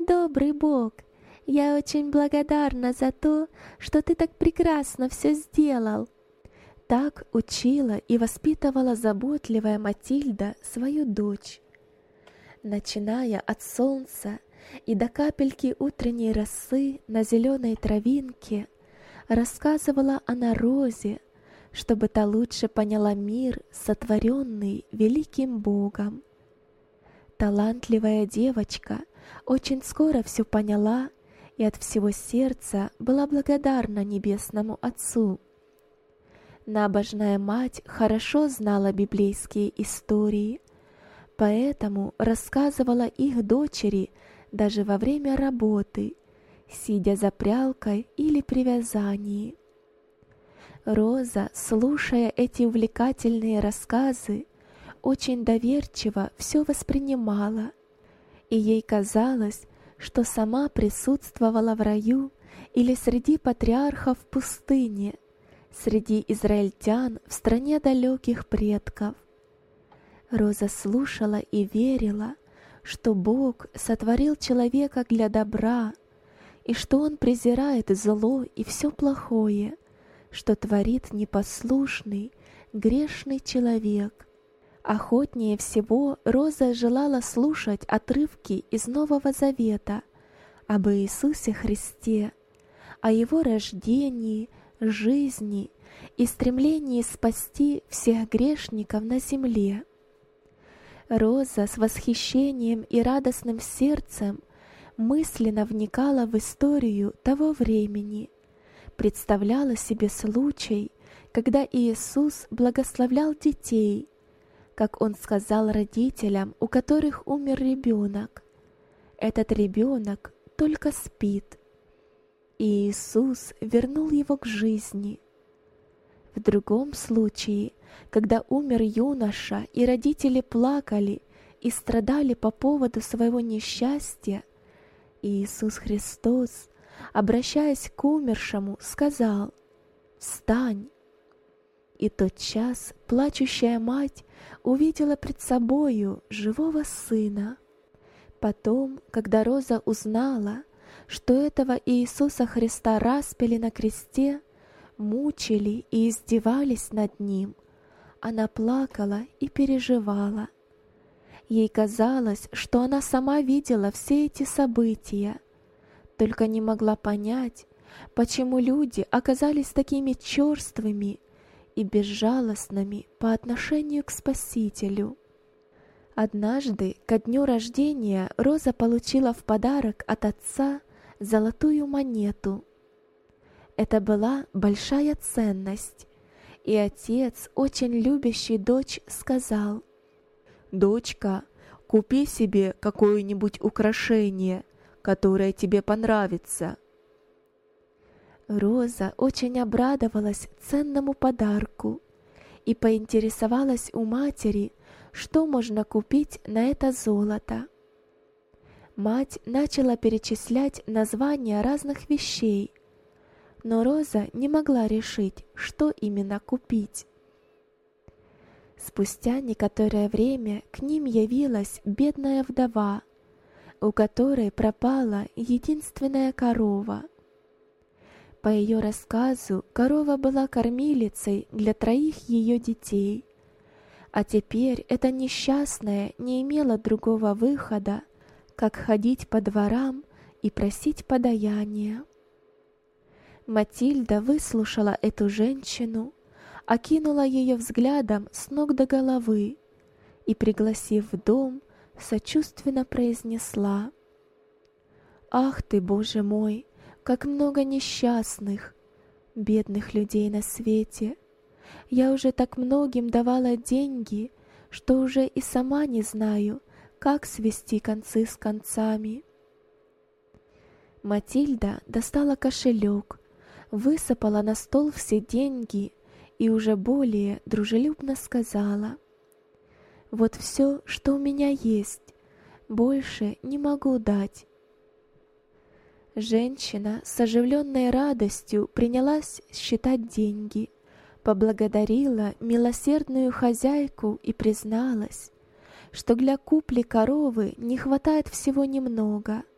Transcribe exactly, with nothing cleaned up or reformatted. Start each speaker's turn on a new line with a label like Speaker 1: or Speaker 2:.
Speaker 1: Добрый Бог, я очень благодарна за то, что ты так прекрасно все сделал. Так учила и воспитывала заботливая Матильда свою дочь. Начиная от солнца и до капельки утренней росы на зеленой травинке, рассказывала она Розе, чтобы та лучше поняла мир, сотворенный великим Богом. Талантливая девочка очень скоро все поняла и от всего сердца была благодарна Небесному Отцу. Набожная мать хорошо знала библейские истории, поэтому рассказывала их дочери даже во время работы, сидя за прялкой или при вязании. Роза, слушая эти увлекательные рассказы, очень доверчиво все воспринимала, и ей казалось, что сама присутствовала в раю или среди патриархов в пустыне, среди израильтян в стране далеких предков. Роза слушала и верила, что Бог сотворил человека для добра, и что Он презирает зло и все плохое, что творит непослушный, грешный человек. Охотнее всего Роза желала слушать отрывки из Нового Завета об Иисусе Христе, о Его рождении, жизни и стремлении спасти всех грешников на земле. Роза с восхищением и радостным сердцем мысленно вникала в историю того времени, представляла себе случай, когда Иисус благословлял детей, как Он сказал родителям, у которых умер ребенок: «Этот ребенок только спит». И Иисус вернул его к жизни. В другом случае, когда умер юноша, и родители плакали и страдали по поводу своего несчастья, Иисус Христос, обращаясь к умершему, сказал: «Встань!» И тотчас плачущая мать увидела пред собою живого сына. Потом, когда Роза узнала, что этого Иисуса Христа распяли на кресте, мучили и издевались над Ним, она плакала и переживала. Ей казалось, что она сама видела все эти события, только не могла понять, почему люди оказались такими черствыми и безжалостными по отношению к Спасителю. Однажды, ко дню рождения, Роза получила в подарок от отца золотую монету. Это была большая ценность, и отец, очень любящий дочь, сказал: «Дочка, купи себе какое-нибудь украшение, которое тебе понравится». Роза очень обрадовалась ценному подарку и поинтересовалась у матери, что можно купить на это золото. Мать начала перечислять названия разных вещей, но Роза не могла решить, что именно купить. Спустя некоторое время к ним явилась бедная вдова, у которой пропала единственная корова. По ее рассказу, корова была кормилицей для троих ее детей, а теперь эта несчастная не имела другого выхода, как ходить по дворам и просить подаяния. Матильда выслушала эту женщину, окинула ее взглядом с ног до головы и, пригласив в дом, сочувственно произнесла: «Ах ты, Боже мой, как много несчастных, бедных людей на свете! Я уже так многим давала деньги, что уже и сама не знаю, как свести концы с концами». Матильда достала кошелек, высыпала на стол все деньги и уже более дружелюбно сказала: «Вот все, что у меня есть, больше не могу дать». Женщина с оживленной радостью принялась считать деньги, поблагодарила милосердную хозяйку и призналась, что для купли коровы не хватает всего немного,